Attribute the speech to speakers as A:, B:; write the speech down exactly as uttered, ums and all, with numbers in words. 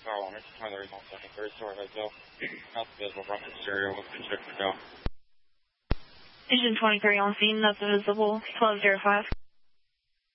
A: Star one, it's twenty-three, one second, third story hotel. Not visible, rocket stereo, what's the check for go?
B: Engine twenty-three on scene, nothing visible, twelve zero five.